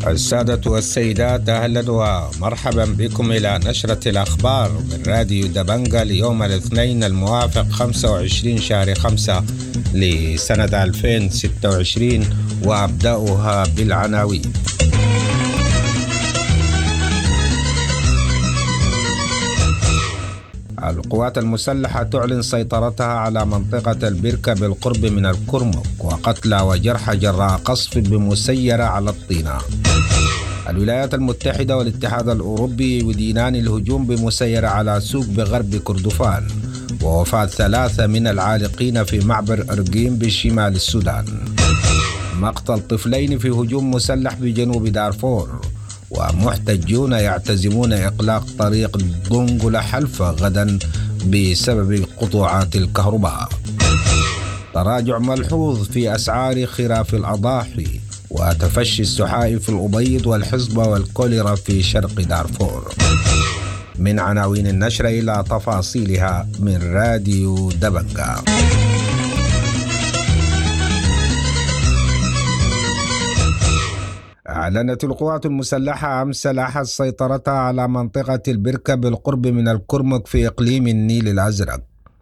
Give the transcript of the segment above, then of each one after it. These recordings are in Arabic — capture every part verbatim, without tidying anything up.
السادة والسيدات، أهلا ومرحبا بكم إلى نشرة الأخبار من راديو دبنجة ليوم الاثنين الموافق خمسة وعشرين شهر خمسة لسنة ألفين وستة وعشرين، وأبدأها بالعناوين. القوات المسلحة تعلن سيطرتها على منطقة البركة بالقرب من الكرمك، وقتلى وجرحى جراء قصف بمسيرة على الطينة. الولايات المتحدة والاتحاد الأوروبي يدينان الهجوم بمسيرة على سوق بغرب كردفان، ووفاة ثلاثة من العالقين في معبر أرقيم بشمال السودان. مقتل طفلين في هجوم مسلح بجنوب دارفور، ومحتجون يعتزمون إغلاق طريق دونغولا حلفة غدا بسبب قطوعات الكهرباء. تراجع ملحوظ في أسعار خراف الأضاحي، وتفشي السحائي في الأبيض والحصبة والكوليرا في شرق دارفور. من عناوين النشرة إلى تفاصيلها من راديو دبنجة. أعلنت القوات المسلحة أمس الأحد سيطرتها على منطقة البركة بالقرب من الكرمك في إقليم النيل الأزرق.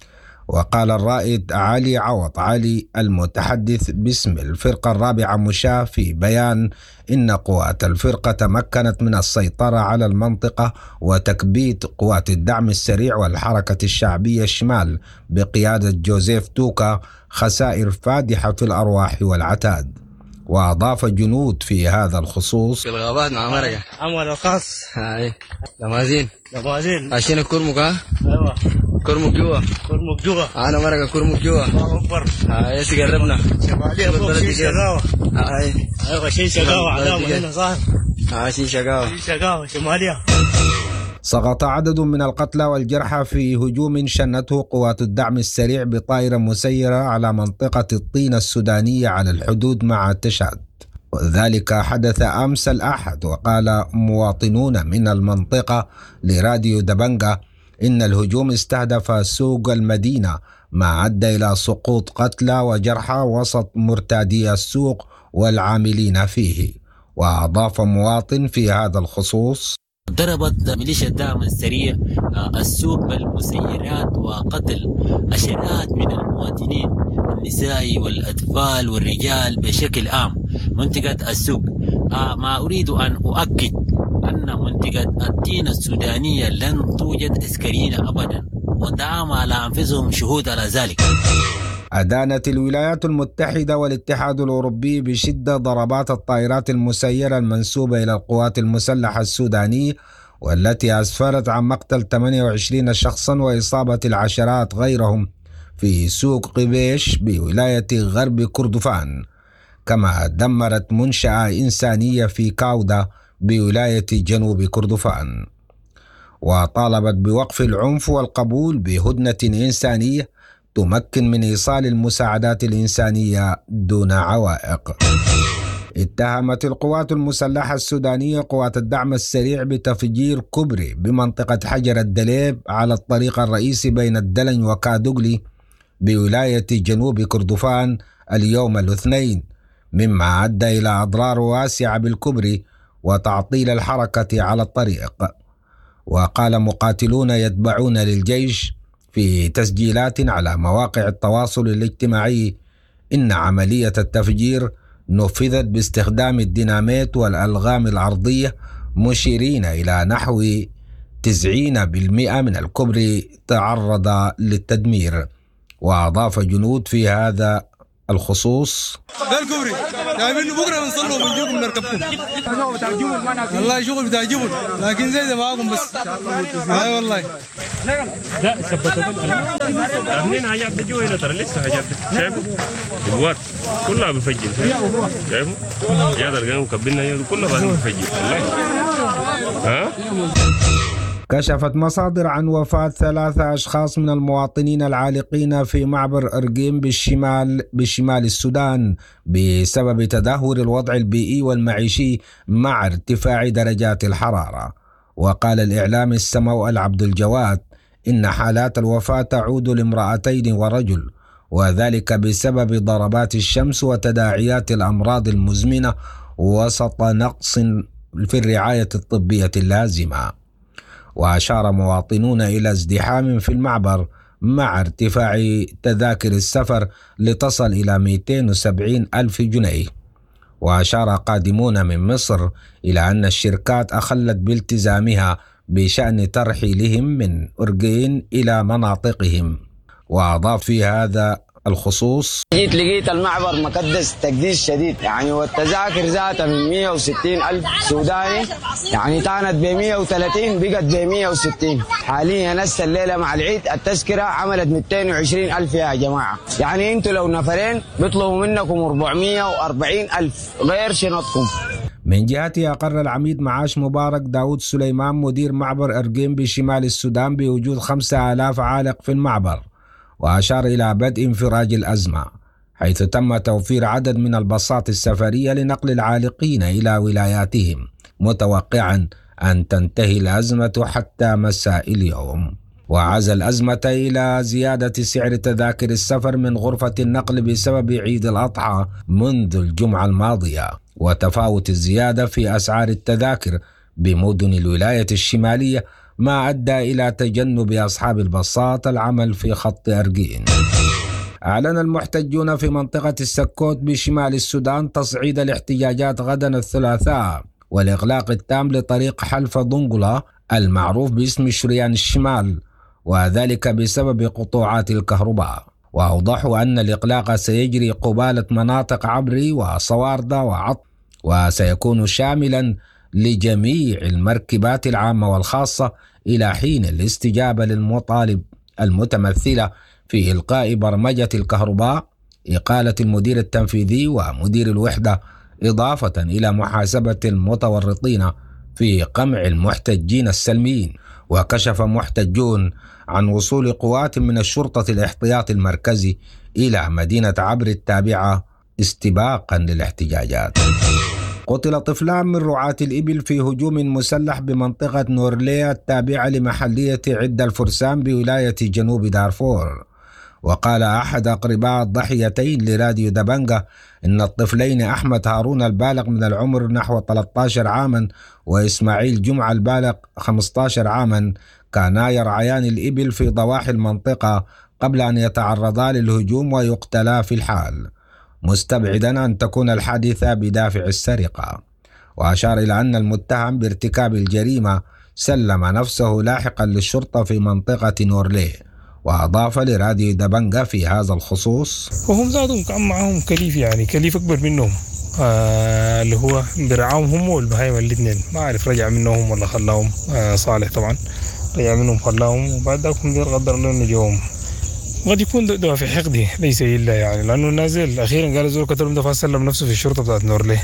وقال الرائد علي عوض علي المتحدث باسم الفرقة الرابعة مشاة في بيان إن قوات الفرقة تمكنت من السيطرة على المنطقة وتكبيت قوات الدعم السريع والحركة الشعبية الشمال بقيادة جوزيف توكا خسائر فادحة في الأرواح والعتاد. وأضاف جنود في هذا الخصوص: في الغابات مع مرقة عمل خاص هاي لمازين لمازين عشان الكرمك. ها ايوه كرمك جوا كرمك جوا انا مرقة كرمك جوا. الله اكبر. هاي قربنا شمالية فوق شي شقاوة. هاي ايوه شي شقاوة علامة هنا ظاهر. ها شي شقاوة شي شقاوة شمالية. سقط عدد من القتلى والجرحى في هجوم شنته قوات الدعم السريع بطائرة مسيرة على منطقة الطينة السودانية على الحدود مع تشاد، وذلك حدث أمس الأحد. وقال مواطنون من المنطقة لراديو دبنجة إن الهجوم استهدف سوق المدينة، ما أدى إلى سقوط قتلى وجرحى وسط مرتادي السوق والعاملين فيه. وأضاف مواطن في هذا الخصوص: ضربت ميليشيا الدعم السريع السوق بالمسيرات وقتل عشرات من المواطنين النساء والأطفال والرجال بشكل عام منطقة السوق. ما أريد أن أؤكد أن منطقة الطينة السودانية لن توجد عسكريين أبدا، ودعم على أنفسهم شهود على ذلك. أدانت الولايات المتحدة والاتحاد الأوروبي بشدة ضربات الطائرات المسيرة المنسوبة إلى القوات المسلحة السودانية، والتي أسفرت عن مقتل ثمانية وعشرين شخصا وإصابة العشرات غيرهم في سوق قبيش بولاية غرب كردفان، كما دمرت منشأة إنسانية في كاودا بولاية جنوب كردفان. وطالبت بوقف العنف والقبول بهدنة إنسانية تمكن من إيصال المساعدات الإنسانية دون عوائق. اتهمت القوات المسلحة السودانية قوات الدعم السريع بتفجير كوبري بمنطقة حجر الدليب على الطريق الرئيسي بين الدلن وكادوغلي بولاية جنوب كردفان اليوم الاثنين، مما أدى إلى أضرار واسعة بالكوبري وتعطيل الحركة على الطريق. وقال مقاتلون يتبعون للجيش في تسجيلات على مواقع التواصل الاجتماعي إن عملية التفجير نفذت باستخدام الديناميت والألغام العرضية، مشيرين إلى نحو تسعين بالمئة من الكوبري تعرض للتدمير. وأضاف جنود في هذا الخصوص: ده الكوبري جايبين بكره بنصلوا بنجيكم نركبكم. والله شغل بتاع جبل، لكن زي ده معاكم بس. اي والله لا ثبتوا عاملين حاجات بجوا هنا، ترى لسه حاجات شايفوا جوات كلها بفجر. شايفوا يا ده القاهم كبلنا كلها بفجر والله. ها كشفت مصادر عن وفاة ثلاثة أشخاص من المواطنين العالقين في معبر أرقيم بالشمال بشمال السودان بسبب تدهور الوضع البيئي والمعيشي مع ارتفاع درجات الحرارة. وقال الإعلام السمو العبد الجواد إن حالات الوفاة تعود لامرأتين ورجل، وذلك بسبب ضربات الشمس وتداعيات الأمراض المزمنة وسط نقص في الرعاية الطبية اللازمة. وأشار مواطنون إلى ازدحام في المعبر مع ارتفاع تذاكر السفر لتصل إلى مئتين وسبعين ألف جنيه. وأشار قادمون من مصر إلى أن الشركات أخلت بالتزامها بشأن ترحيلهم من أرجين إلى مناطقهم. وأضاف في هذا الخصوص: جيت لقيت المعبر مكدس تكديس شديد يعني، والتذاكر ذاتها من مئة وستين ألف سوداني يعني كانت ب مئة وثلاثين بقت ب مئة وستين. حاليا هسه الليله مع العيد التذكره عملت مئتين وعشرين ألف يا جماعه، يعني انتوا لو نفرين بيطلبوا منكم أربعمئة وأربعين ألف غير شنطكم. من جهته أقر العميد معاش مبارك داود سليمان مدير معبر أرجين بشمال السودان بوجود خمسة آلاف عالق في المعبر، وأشار إلى بدء انفراج الأزمة، حيث تم توفير عدد من الباصات السفرية لنقل العالقين إلى ولاياتهم، متوقعا أن تنتهي الأزمة حتى مساء اليوم. وعزى الأزمة إلى زيادة سعر تذاكر السفر من غرفة النقل بسبب عيد الأضحى منذ الجمعة الماضية، وتفاوت الزيادة في أسعار التذاكر بمدن الولاية الشمالية ما أدى إلى تجنب أصحاب الباصات العمل في خط أرجين. أعلن المحتجون في منطقة السكوت بشمال السودان تصعيد الاحتجاجات غدا الثلاثاء والإغلاق التام لطريق حلفة ضنقلة المعروف باسم شريان الشمال، وذلك بسبب قطوعات الكهرباء. وأوضحوا أن الإغلاق سيجري قبالة مناطق عبري وصواردة وعط، وسيكون شاملا لجميع المركبات العامة والخاصة إلى حين الاستجابة للمطالب المتمثلة في إلقاء برمجة الكهرباء، إقالة المدير التنفيذي ومدير الوحدة، إضافة إلى محاسبة المتورطين في قمع المحتجين السلميين. وكشف محتجون عن وصول قوات من الشرطة الاحتياطي المركزي إلى مدينة عبر التابعة استباقا للاحتجاجات. قتل طفلان من رعاة الإبل في هجوم مسلح بمنطقة نورليه التابعة لمحلية عدة الفرسان بولاية جنوب دارفور. وقال أحد أقرباء الضحيتين لراديو دبنجة إن الطفلين أحمد هارون البالغ من العمر نحو ثلاثة عشر عاما وإسماعيل جمعة البالغ خمسة عشر عاما كانا يرعيان الإبل في ضواحي المنطقة قبل أن يتعرضا للهجوم ويقتلا في الحال، مستبعدا أن تكون الحادثة بدافع السرقة. وأشار إلى أن المتهم بارتكاب الجريمة سلم نفسه لاحقا للشرطة في منطقة نورليه. وأضاف لراديو دبنجة في هذا الخصوص: وهم ذاتهم كان معهم كليف، يعني كليف أكبر منهم آه اللي هو برعاهم هم والبهايم الاثنين، ما أعرف رجع منهم ولا خلاهم آه صالح طبعا رجع منهم خلاهم، وبعد ذاك هم قدر لهم اليوم. قد يكون دوافع حقدي ليس إلا يعني، لأنه نازل أخيرا قال زول قتلهم دفع سلم نفسه في الشرطة بتاعت نورليه.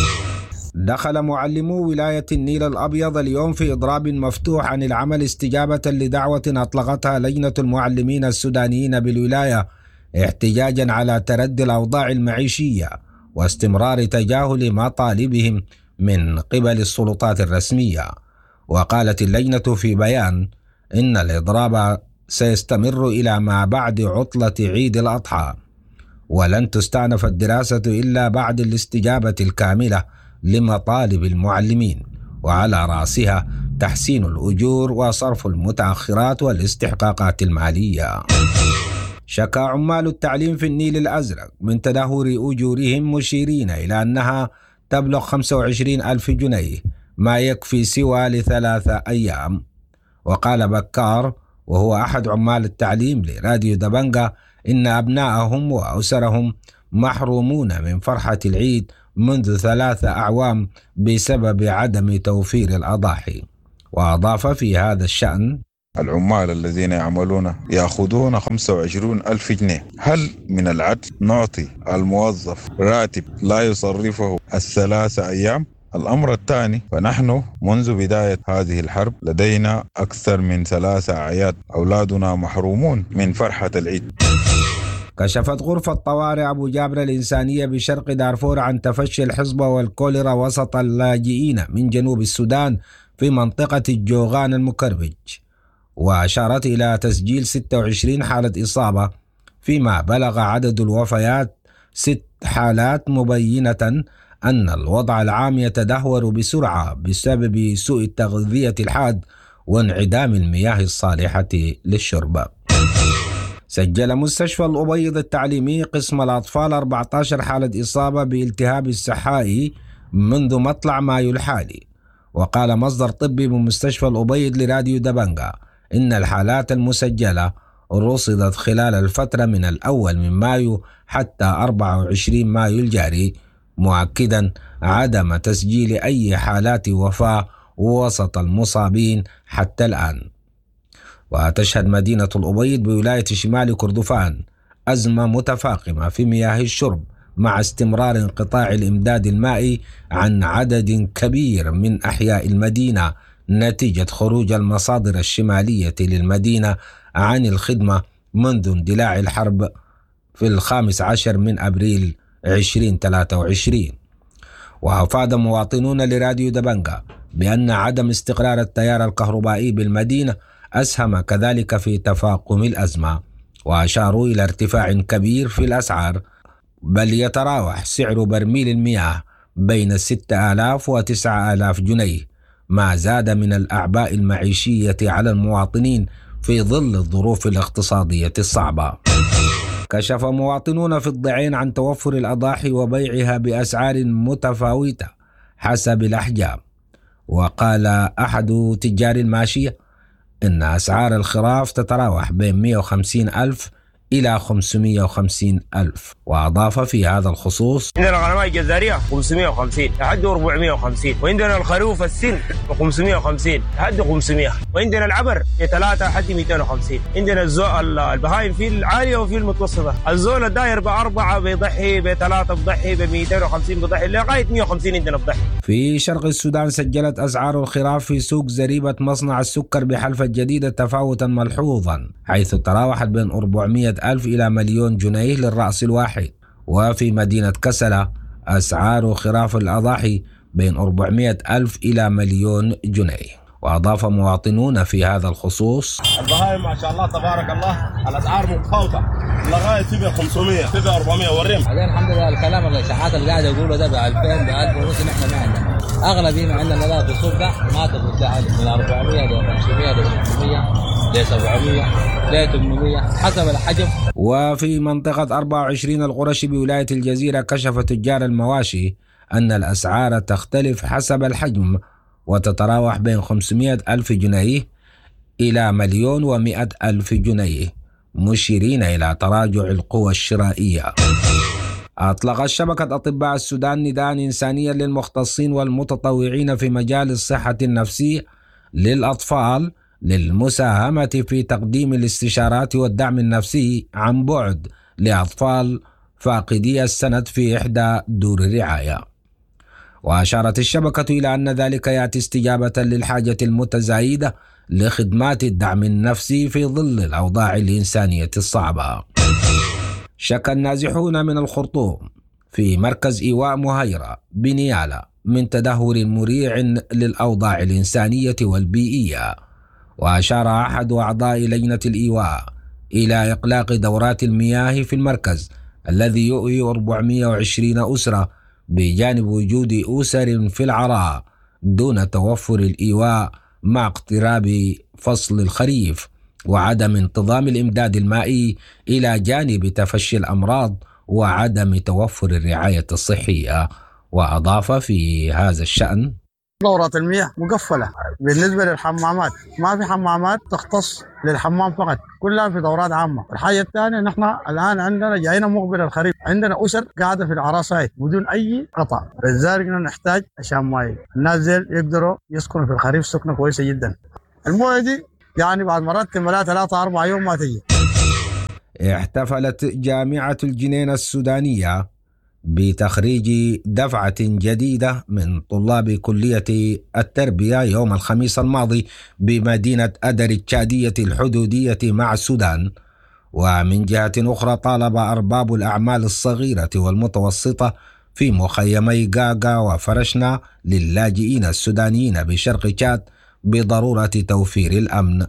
دخل معلمو ولاية النيل الأبيض اليوم في إضراب مفتوح عن العمل استجابة لدعوة أطلقتها لجنة المعلمين السودانيين بالولاية احتجاجا على تردي الأوضاع المعيشية واستمرار تجاهل مطالبهم من قبل السلطات الرسمية. وقالت اللجنة في بيان إن الإضراب سيستمر إلى ما بعد عطلة عيد الأضحى، ولن تستأنف الدراسة إلا بعد الاستجابة الكاملة لمطالب المعلمين، وعلى رأسها تحسين الأجور وصرف المتأخرات والاستحقاقات المالية. شكا عمال التعليم في النيل الأزرق من تدهور أجورهم، مشيرين إلى أنها تبلغ خمسة وعشرين ألف جنيه، ما يكفي سوى لثلاثة أيام. وقال بكار وهو أحد عمال التعليم لراديو دبنجة إن أبنائهم وأسرهم محرومون من فرحة العيد منذ ثلاثة أعوام بسبب عدم توفير الأضاحي. وأضاف في هذا الشأن: العمال الذين يعملون يأخذون خمسة وعشرين ألف جنيه، هل من العدل نعطي الموظف راتب لا يصرفه الثلاثة أيام؟ الأمر الثاني، فنحن منذ بداية هذه الحرب لدينا أكثر من ثلاثة أعياد، أولادنا محرومون من فرحة العيد. كشفت غرفة طوارئ أبو جابر الإنسانية بشرق دارفور عن تفشي الحصبة والكوليرا وسط اللاجئين من جنوب السودان في منطقة الجوغان المكربج، وأشارت إلى تسجيل ستة وعشرين حالة إصابة، فيما بلغ عدد الوفيات ست حالات، مبينة أن الوضع العام يتدهور بسرعة بسبب سوء التغذية الحاد وانعدام المياه الصالحة للشرب. سجل مستشفى الأبيض التعليمي قسم الأطفال أربعة عشر حالة إصابة بالتهاب السحائي منذ مطلع مايو الحالي. وقال مصدر طبي بمستشفى الأبيض لراديو دبنجا إن الحالات المسجلة رصدت خلال الفترة من الأول من مايو حتى أربعة وعشرين مايو الجاري، مؤكدا عدم تسجيل أي حالات وفاة وسط المصابين حتى الآن. وتشهد مدينة الأبيض بولاية شمال كردفان أزمة متفاقمة في مياه الشرب مع استمرار انقطاع الإمداد المائي عن عدد كبير من أحياء المدينة نتيجة خروج المصادر الشمالية للمدينة عن الخدمة منذ اندلاع الحرب في الخامس عشر من أبريل ألفين وثلاثة وعشرين. وأفاد مواطنون لراديو دبنجا بأن عدم استقرار التيار الكهربائي بالمدينة أسهم كذلك في تفاقم الأزمة، وأشاروا إلى ارتفاع كبير في الأسعار، بل يتراوح سعر برميل المياه بين ستة آلاف وتسعة آلاف جنيه، ما زاد من الأعباء المعيشية على المواطنين في ظل الظروف الاقتصادية الصعبة. كشف مواطنون في الضعين عن توفر الأضاحي وبيعها بأسعار متفاوتة حسب الأحجام. وقال أحد تجار الماشية إن أسعار الخراف تتراوح بين مئة وخمسين ألف إلى خمسمئة وخمسين ألف. وأضاف في هذا الخصوص: عندنا الغنماء الجزارية خمسمئة وخمسين لحد أربعمئة وخمسين، وعندنا الخروف السن خمسمئة وخمسين لحد خمسمئة، وعندنا العبر ثلاثة لحد مئتين وخمسين. عندنا الزو البهايم في العالية وفي المتوسطة. الزول الداير بأربعة بيضحي، بثلاثة بضحي، ب مئتين وخمسين بضحي، لغاية مئة وخمسين عندنا بضحي. في شرق السودان سجلت أسعار الخراف في سوق زريبة مصنع السكر بحلفة جديدة تفاوتا ملحوظا، حيث تراوحت بين أربعمئة ألف إلى مليون جنيه للرأس الواحد. وفي مدينة كسلة أسعار خراف الأضاحي بين أربعمئة ألف إلى مليون جنيه. وأضاف مواطنون في هذا الخصوص: البهايم ما شاء الله تبارك الله الأسعار متفاوتة لغاية تبقى خمسمئة تبقى أربعمئة وريم. بعدين الحمد لله الكلام الإشاعات اللي قاعد يقولوا ده ب ألفين ب ألف ونص نحن ما عندنا. أغلبية ما عندنا لا في السوق ده ما تفوت من أربعمئة ل خمسمئة ل ستمئة ل سبعمئة ل ثمانمئة حسب الحجم. وفي منطقة أربعة وعشرين القرشي بولاية الجزيرة كشف تجار المواشي أن الأسعار تختلف حسب الحجم، وتتراوح بين خمسمئة ألف جنيه إلى مليون ومئة ألف جنيه، مشيرين إلى تراجع القوى الشرائية. أطلقت شبكة أطباء السودان نداء إنسانيا للمختصين والمتطوعين في مجال الصحة النفسية للأطفال للمساهمة في تقديم الاستشارات والدعم النفسي عن بعد لأطفال فاقدي السند في إحدى دور الرعاية. وأشارت الشبكة إلى أن ذلك يأتي استجابة للحاجة المتزايدة لخدمات الدعم النفسي في ظل الأوضاع الإنسانية الصعبة. شكى النازحون من الخرطوم في مركز إيواء مهيرة بنيالة من تدهور مريع للأوضاع الإنسانية والبيئية. وأشار أحد أعضاء لجنة الإيواء إلى إغلاق دورات المياه في المركز الذي يؤوي أربعمئة وعشرين أسرة، بجانب وجود أسر في العراء دون توفر الإيواء مع اقتراب فصل الخريف وعدم انتظام الإمداد المائي، إلى جانب تفشي الأمراض وعدم توفر الرعاية الصحية. وأضاف في هذا الشأن: دورات المياه مقفلة بالنسبة للحمامات، ما في حمامات تختص للحمام فقط، كلها في دورات عامة. الحاجة الثانية نحن الآن عندنا جاينا مقبل الخريف، عندنا أسر قاعدة في العراصاي بدون أي قطع، لذلك نحتاج عشان ماي الناس ديل يقدروا يسكنوا في الخريف سكنة كويسة جدا. المويه دي يعني بعد مرات تملا ثلاثة أربعة يوم ما تجي. احتفلت جامعة الجنين السودانية بتخريج دفعة جديدة من طلاب كلية التربية يوم الخميس الماضي بمدينة أدر التشادية الحدودية مع السودان. ومن جهة أخرى طالب أرباب الأعمال الصغيرة والمتوسطة في مخيمي غاغا وفرشنا للاجئين السودانيين بشرق تشاد بضرورة توفير الأمن.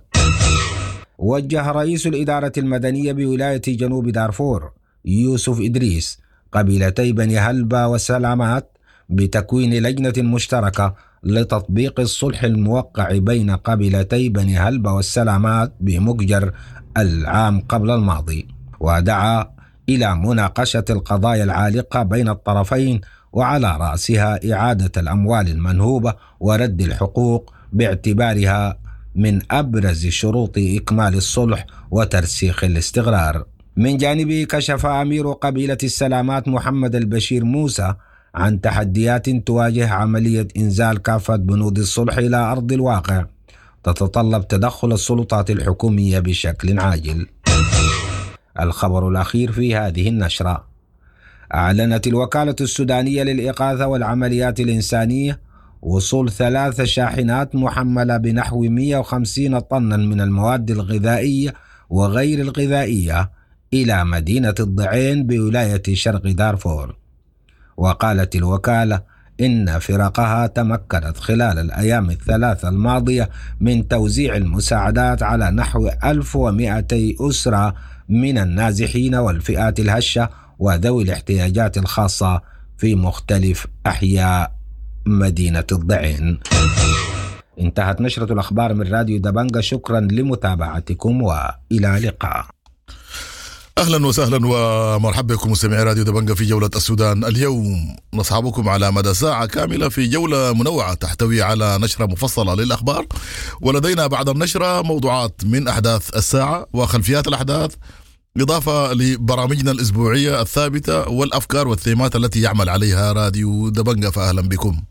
وجه رئيس الإدارة المدنية بولاية جنوب دارفور يوسف إدريس قبيلتي بني هلبة وسلامات بتكوين لجنة مشتركة لتطبيق الصلح الموقع بين قبيلتي بني هلبة والسلامات بمججر العام قبل الماضي، ودعا إلى مناقشة القضايا العالقة بين الطرفين وعلى رأسها إعادة الأموال المنهوبة ورد الحقوق باعتبارها من أبرز شروط إكمال الصلح وترسيخ الاستقرار. من جانبه كشف أمير قبيلة السلامات محمد البشير موسى عن تحديات تواجه عملية إنزال كافة بنود الصلح إلى أرض الواقع تتطلب تدخل السلطات الحكومية بشكل عاجل. الخبر الأخير في هذه النشرة: أعلنت الوكالة السودانية للإغاثة والعمليات الإنسانية وصول ثلاث شاحنات محملة بنحو مئة وخمسين طنا من المواد الغذائية وغير الغذائية إلى مدينة الضعين بولاية شرق دارفور. وقالت الوكالة إن فرقها تمكنت خلال الأيام الثلاثة الماضية من توزيع المساعدات على نحو ألف ومئتي أسرة من النازحين والفئات الهشة وذوي الاحتياجات الخاصة في مختلف أحياء مدينة الضعين. انتهت نشرة الأخبار من راديو دبنجة، شكرا لمتابعتكم وإلى اللقاء. أهلا وسهلا ومرحبا بكم مستمعي راديو دبنجة في جولة السودان اليوم. نصحبكم على مدى ساعة كاملة في جولة منوعة تحتوي على نشرة مفصلة للأخبار، ولدينا بعد النشرة موضوعات من أحداث الساعة وخلفيات الأحداث، إضافة لبرامجنا الأسبوعية الثابتة والأفكار والثيمات التي يعمل عليها راديو دبنجة. فأهلا بكم.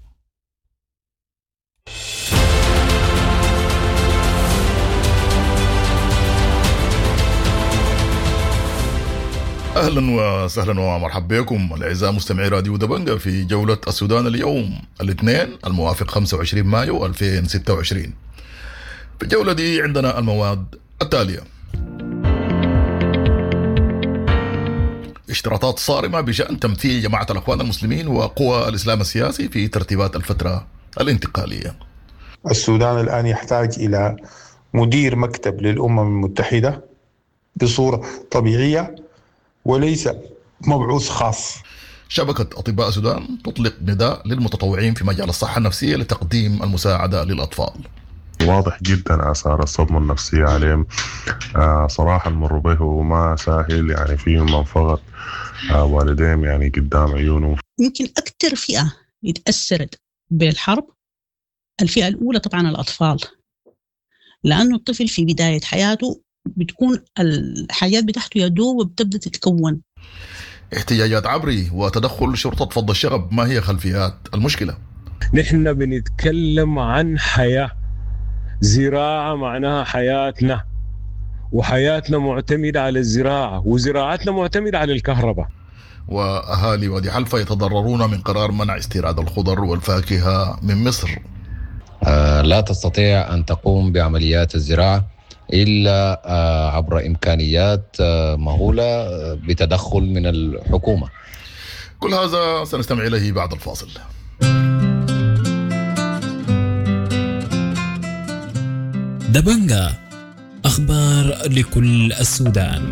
أهلا وسهلا ومرحبا بكم الأعزاء مستمعي راديو دبنجة في جولة السودان اليوم الاثنين الموافق خمسة وعشرين مايو ألفين وستة وعشرين. في الجولة دي عندنا المواد التالية: اشتراطات صارمة بشأن تمثيل جماعة الأخوان المسلمين وقوى الإسلام السياسي في ترتيبات الفترة الانتقالية. السودان الآن يحتاج إلى مدير مكتب للأمم المتحدة بصورة طبيعية وليس مبعوث خاص. شبكة أطباء السودان تطلق نداء للمتطوعين في مجال الصحة النفسية لتقديم المساعدة للأطفال. واضح جدا آثار الصدمة النفسية عليهم. آه صراحة المر به وما سهل، يعني فيهم من فقط آه والديهم يعني قدام عيونه. يمكن أكثر فئة يتأثرت بالحرب الفئة الأولى طبعا الأطفال، لأنه الطفل في بداية حياته بتكون الحياة بتاعته يدوب وبتبدأ تتكون. احتجاجات عبري وتدخل شرطة فض الشغب، ما هي خلفيات المشكلة؟ نحن بنتكلم عن حياة، زراعة معناها حياتنا، وحياتنا معتمدة على الزراعة، وزراعتنا معتمدة على الكهرباء. وأهالي وادي حلفة يتضررون من قرار منع استيراد الخضر والفاكهة من مصر. آه لا تستطيع أن تقوم بعمليات الزراعة إلا آه عبر إمكانيات آه مهولة آه بتدخل من الحكومة. كل هذا سنستمع إليه بعد الفاصل. دبنجة، أخبار لكل السودان.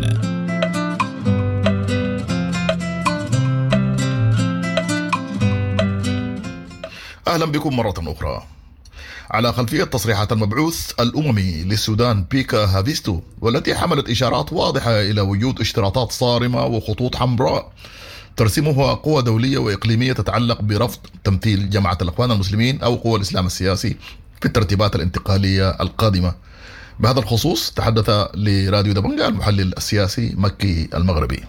أهلا بكم مرة أخرى. على خلفية تصريحات المبعوث الأممي للسودان بيكا هافيستو، والتي حملت إشارات واضحة إلى وجود اشتراطات صارمة وخطوط حمراء ترسمها قوى دولية وإقليمية تتعلق برفض تمثيل جماعة الأخوان المسلمين أو قوى الإسلام السياسي في الترتيبات الانتقالية القادمة. بهذا الخصوص تحدث لراديو دبنجة المحلل السياسي مكي المغربي.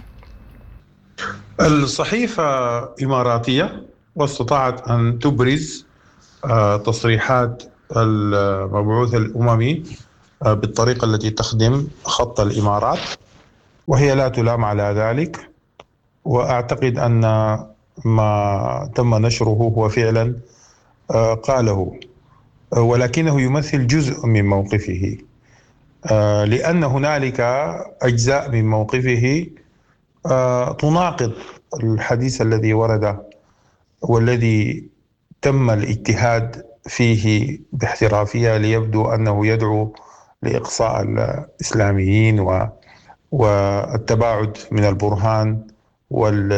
الصحيفة إماراتية واستطاعت أن تبرز تصريحات المبعوث الأممي بالطريقة التي تخدم خط الإمارات، وهي لا تلام على ذلك. وأعتقد أن ما تم نشره هو فعلا قاله، ولكنه يمثل جزء من موقفه، لأن هنالك أجزاء من موقفه تناقض الحديث الذي ورد والذي تم الاجتهاد فيه باحترافية ليبدو أنه يدعو لإقصاء الإسلاميين والتباعد من البرهان وال